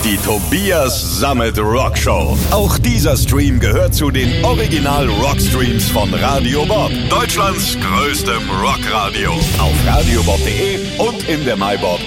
Die Tobias Sammet Rock Show. Auch dieser Stream gehört zu den Original Rockstreams von Radio Bob. Deutschlands größtem Rockradio. Auf radiobob.de und in der MyBob